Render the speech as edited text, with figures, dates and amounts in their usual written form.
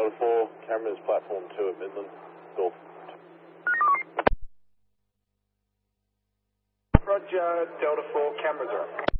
Delta 4, cameras platform 2 at Midland, North. Roger, Delta 4, cameras are up.